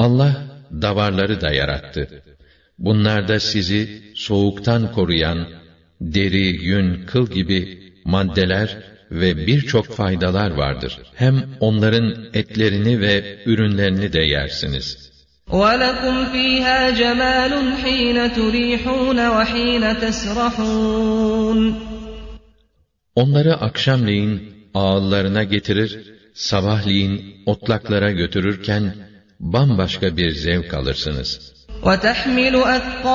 Allah davarları da yarattı. Bunlarda sizi soğuktan koruyan deri, yün, kıl gibi maddeler ve birçok faydalar vardır. Hem onların etlerini ve ürünlerini de yersiniz. وَلَكُمْ فِيهَا جَمَالٌ حِينَ تُرِيحُونَ وَحِينَ تَسْرَحُونَ Onları akşamleyin ağıllarına getirir, sabahleyin otlaklara götürürken bambaşka bir zevk alırsınız. وَتَحْمِلُ